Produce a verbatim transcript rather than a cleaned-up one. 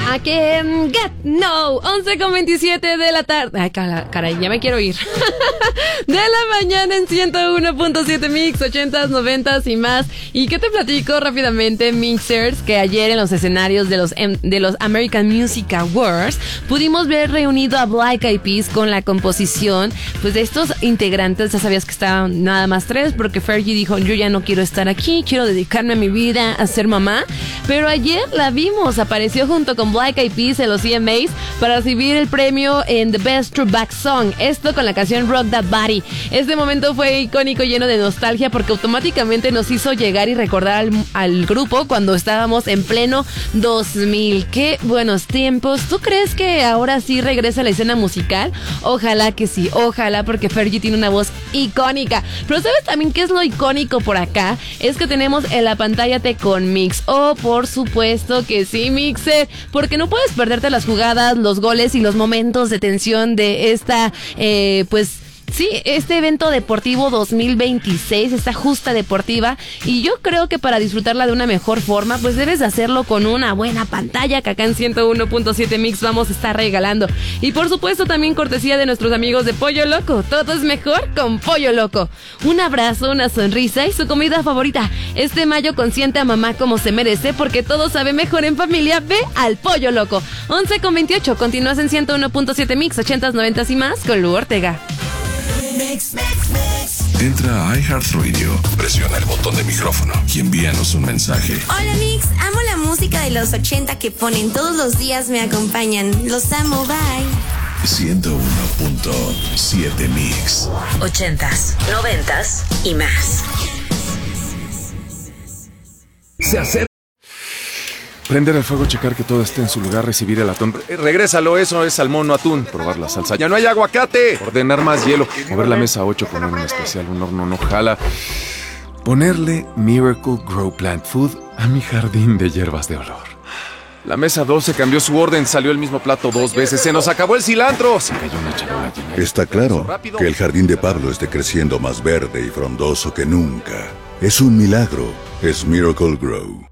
I can get no. once con veintisiete de la tarde. Ay, caray, ya me quiero ir. De la mañana en ciento uno punto siete Mix, ochentas, noventas y más. ¿Y qué te platico rápidamente, Mixers? Que ayer en los escenarios de los, de los American Music Awards pudimos ver reunido a Black Eyed Peas con la composición pues de estos integrantes. Ya sabías que estaban nada más tres, porque Fergie dijo, yo ya no quiero estar aquí, quiero dedicarme a mi vida a ser mamá. Pero ayer la vimos, apareció junto con Black Eyed Peas en los C M As para recibir el premio en The Best Throwback Song, esto con la canción Rock That Body. Este momento fue icónico, lleno de nostalgia, porque automáticamente nos hizo llegar y recordar al, al grupo cuando estábamos en pleno dos mil. ¡Qué buenos tiempos! ¿Tú crees que ahora sí regresa a la escena musical? Ojalá que sí, ojalá, porque Fergie tiene una voz icónica. Pero ¿sabes también qué es lo icónico por acá? Es que tenemos en la pantalla Te con Mix. Oh, por supuesto que sí, Mixer, porque no puedes perderte las jugadas, los goles y los momentos de tensión de esta, eh, pues... sí, este evento deportivo dos mil veintiséis, esta justa deportiva, y yo creo que para disfrutarla de una mejor forma, pues debes de hacerlo con una buena pantalla que acá en ciento uno punto siete Mix vamos a estar regalando. Y por supuesto también cortesía de nuestros amigos de Pollo Loco. Todo es mejor con Pollo Loco. Un abrazo, una sonrisa y su comida favorita. Este mayo consiente a mamá como se merece, porque todo sabe mejor en familia. Ve al Pollo Loco. once con veintiocho, continúas en ciento uno punto siete Mix, ochentas, noventas y más con Lu Ortega. Mix, mix, mix. Entra a iHeartRadio, presiona el botón de micrófono y envíanos un mensaje. Hola Mix, amo la música de los ochenta que ponen todos los días, me acompañan. Los amo, bye. ciento uno punto siete Mix. Ochentas, noventas y más. Se acerca. Prender el fuego, checar que todo esté en su lugar, recibir el atún. Eh, regrésalo, eso es salmón, no atún. Probar la salsa. ¡Ya no hay aguacate! Ordenar más hielo. Mover la mesa ocho, poner un especial, un horno no jala. Ponerle Miracle Grow Plant Food a mi jardín de hierbas de olor. La mesa doce cambió su orden, salió el mismo plato dos veces. ¡Se nos acabó el cilantro! Se cayó una charola llena. Está claro que el jardín de Pablo esté creciendo más verde y frondoso que nunca. Es un milagro. Es Miracle Grow.